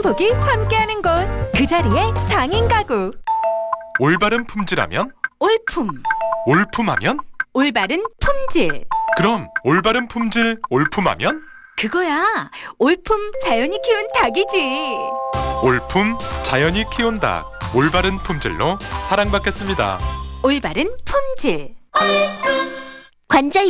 복이 함께하는 곳, 그 자리에 장인 가구. 올바른 품질하면? 올품. 올품하면? 올바른 품질. 그럼 올바른 품질 올품하면? 그거야. 올품 자연이 키운 닭이지. 올품 자연이 키운 닭. 올바른 품질로 사랑받겠습니다. 올바른 품질. 관절